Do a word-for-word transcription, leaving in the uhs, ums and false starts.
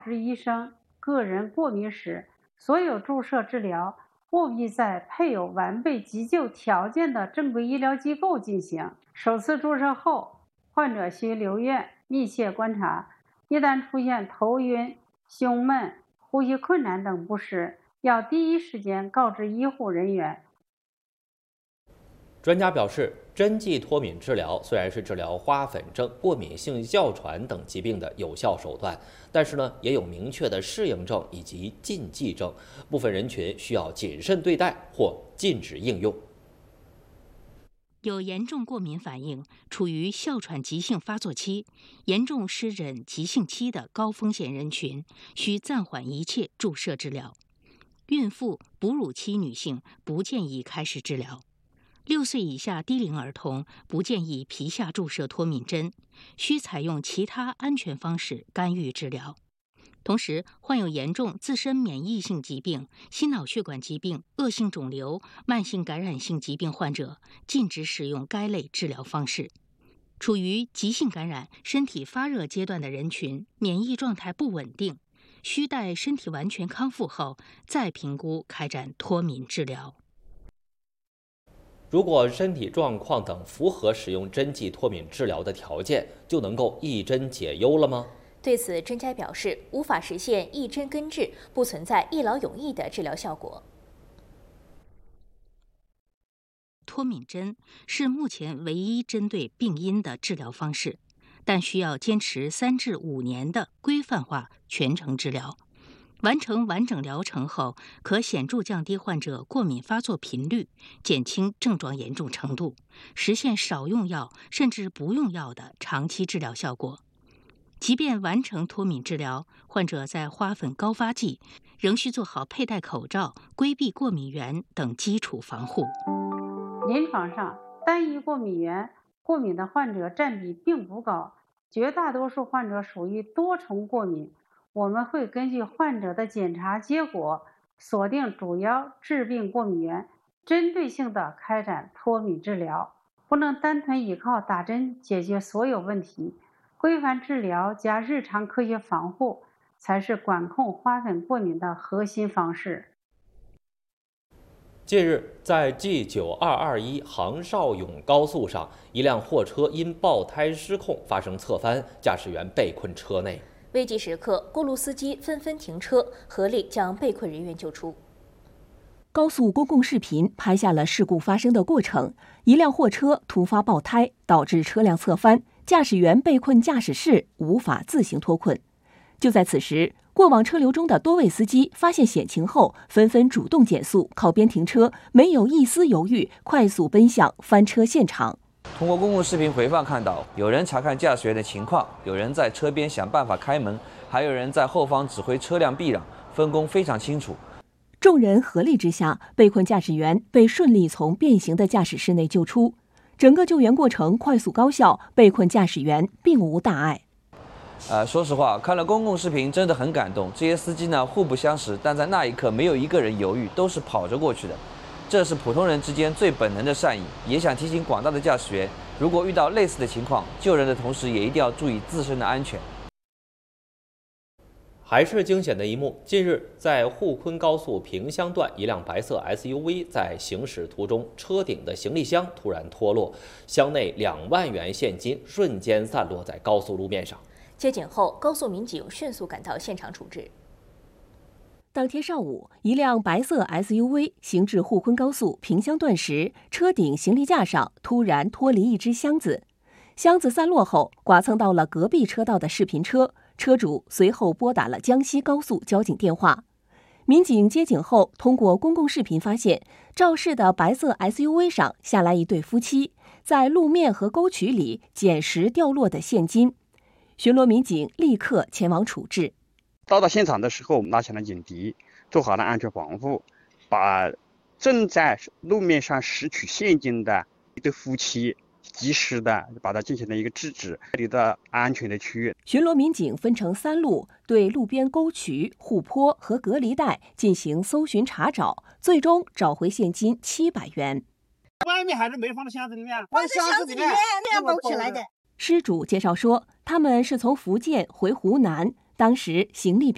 知医生个人过敏时，所有注射治疗务必在配有完备急救条件的正规医疗机构进行。首次注射后，患者需留院密切观察，一旦出现头晕、胸闷、呼吸困难等不适，要第一时间告知医护人员。 专家表示，针剂脱敏治疗虽然是治疗花粉症、过敏性哮喘等疾病的有效手段，但是呢，也有明确的适应症以及禁忌症，部分人群需要谨慎对待或禁止应用。 有严重过敏反应、处于哮喘急性发作期、严重湿疹急性期的高风险人群，需暂缓一切注射治疗。孕妇、哺乳期女性不建议开始治疗。六岁以下低龄儿童不建议皮下注射脱敏针，需采用其他安全方式干预治疗。同时，患有严重自身免疫性疾病、心脑血管疾病、恶性肿瘤、慢性感染性疾病患者，禁止使用该类治疗方式。处于急性感染、身体发热阶段的人群，免疫状态不稳定，需待身体完全康复后再评估开展脱敏治疗。 如果身体状况等符合使用针剂脱敏治疗的条件，就能够一针解忧了吗？ 对此，专家表示，无法实现一针根治，不存在一劳永逸的治疗效果。 脱敏针是目前唯一针对病因的治疗方式，但需要坚持三至五年的规范化全程治疗。完成完整疗程后，可显著降低患者过敏发作频率，减轻症状严重程度，实现少用药甚至不用药的长期治疗效果。即便完成脱敏治疗，患者在花粉高发季仍需做好佩戴口罩、规避过敏源等基础防护。 临床上，单一过敏源过敏的患者占比并不高，绝大多数患者属于多重过敏。我们会根据患者的检查结果，锁定主要致病过敏源，针对性地开展脱敏治疗。不能单纯依靠打针解决所有问题，规范治疗加日常科学防护才是管控花粉过敏的核心方式。 近日，在 G 九二二一杭绍甬高速上，一辆货车因爆胎失控发生侧翻，驾驶员被困车内。 危急时刻，过路司机纷纷停车，合力将被困人员救出。 高速公共视频拍下了事故发生的过程：一辆货车突发爆胎，导致车辆侧翻，驾驶员被困驾驶室，无法自行脱困。就在此时，过往车流中的多位司机发现险情后，纷纷主动减速，靠边停车，没有一丝犹豫，快速奔向翻车现场。 通过公共视频回放看到，有人查看驾驶员的情况，有人在车边想办法开门，还有人在后方指挥车辆避让，分工非常清楚。 众人合力之下，被困驾驶员被顺利从变形的驾驶室内救出。整个救援过程快速高效，被困驾驶员并无大碍。 呃，说实话，看了公共视频真的很感动。这些司机呢互不相识，但在那一刻没有一个人犹豫，都是跑着过去的。这是普通人之间最本能的善意，也想提醒广大的驾驶员，如果遇到类似的情况，救人的同时也一定要注意自身的安全。 还是惊险的一幕。近日，在沪昆高速萍乡段，一辆白色 S U V 在行驶途中，车顶的行李箱突然脱落，箱内两万元现金瞬间散落在高速路面上。 接警后，高速民警迅速赶到现场处置。 当天上午，一辆白色 S U V 行至沪昆高速萍乡段时，车顶行李架上突然脱离一只箱子，箱子散落后剐蹭到了隔壁车道的视频车，车主随后拨打了江西高速交警电话。民警接警后，通过公共视频发现，肇事的白色 S U V 上下来一对夫妻，在路面和沟渠里捡拾掉落的现金。巡逻民警立刻前往处置。 到达现场的时候，拿起了警笛，做好了安全防护，把正在路面上拾取现金的一对夫妻及时的把它进行了一个制止，离到安全的区域。 巡逻民警分成三路，对路边沟渠、护坡和隔离带进行搜寻查找，最终找回现金七百元。 外面还是没放到箱子里面， 放在箱子里面，那样包起来的。 失主介绍说，他们是从福建回湖南，当时行李比